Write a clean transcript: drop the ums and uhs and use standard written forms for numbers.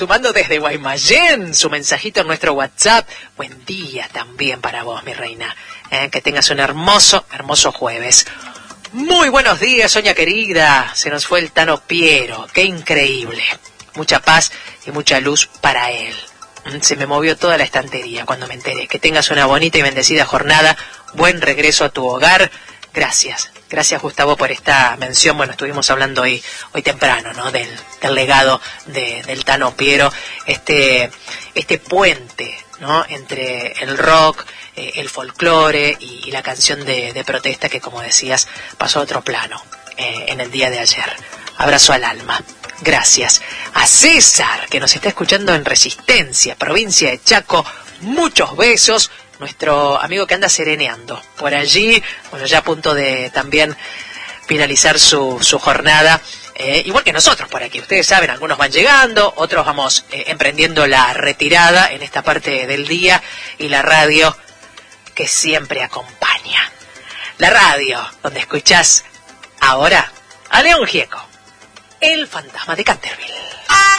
Sumando desde Guaymallén, su mensajito en nuestro WhatsApp. Buen día también para vos, mi reina. Que tengas un hermoso, hermoso jueves. Muy buenos días, Soña querida. Se nos fue el Tano Piero. Qué increíble. Mucha paz y mucha luz para él. Se me movió toda la estantería cuando me enteré. Que tengas una bonita y bendecida jornada. Buen regreso a tu hogar. Gracias. Gracias, Gustavo, por esta mención. Bueno, estuvimos hablando hoy temprano, ¿no? Del legado del Tano Piero. Este puente, ¿no? Entre el rock, el folclore y la canción de protesta que, como decías, pasó a otro plano en el día de ayer. Abrazo al alma. Gracias. A César, que nos está escuchando en Resistencia, provincia de Chaco. Muchos besos. Nuestro amigo que anda sereneando por allí, bueno, ya a punto de también finalizar su jornada, igual que nosotros por aquí. Ustedes saben, algunos van llegando, otros vamos emprendiendo la retirada en esta parte del día, y la radio que siempre acompaña. La radio donde escuchás ahora a León Gieco, el fantasma de Canterville.